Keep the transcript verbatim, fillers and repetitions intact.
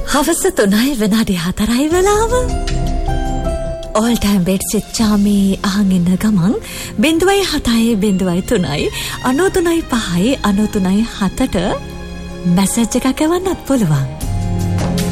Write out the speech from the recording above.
හවස තුනයි විනාඩි හතරයි වෙලාව. all time beds චාමි අහන් ඉන්න ගමන් බිංදුවයි හතයි බිංදුවයි තුනයි අනූ තුනයි පහයි අනූ තුනයි හතට මැසේජ් එකක් එවන්නත් පුළුවන්.